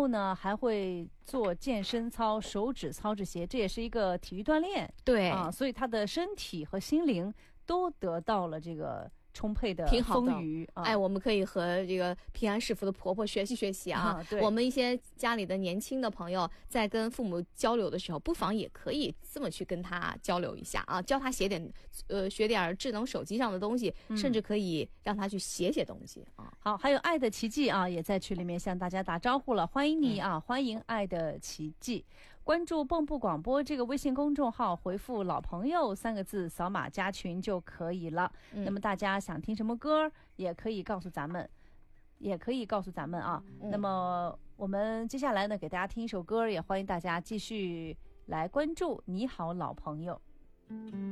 后呢还会做健身操、手指操这些，这也是一个体育锻炼。 对啊，所以他的身体和心灵都得到了这个充沛的挺好的丰腴。 哎，我们可以和这个平安市府的婆婆学习学习啊。 对， 我们一些家里的年轻的朋友在跟父母交流的时候，不妨也可以这么去跟他交流一下啊，教他学点智能手机上的东西，甚至可以让他去写东西啊。 好，还有爱的奇迹啊，也在群里面向大家打招呼了，欢迎你啊，欢迎爱的奇迹。关注蚌埠广播这个微信公众号，回复老朋友3个字，扫码加群就可以了。那么大家想听什么歌也可以告诉咱们啊。那么我们接下来呢，给大家听一首歌，也欢迎大家继续来关注你好老朋友。